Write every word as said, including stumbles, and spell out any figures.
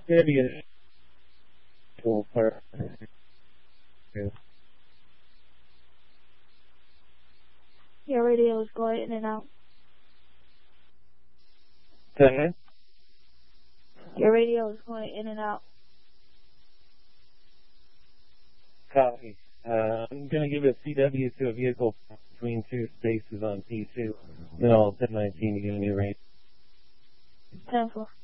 gonna be a full part. Your radio is going in and out. Second. Your radio is going in and out. Copy. Uh, I'm gonna give a C W to a vehicle between two spaces on P two. Then I'll ten nineteen to get a new rate. ten four.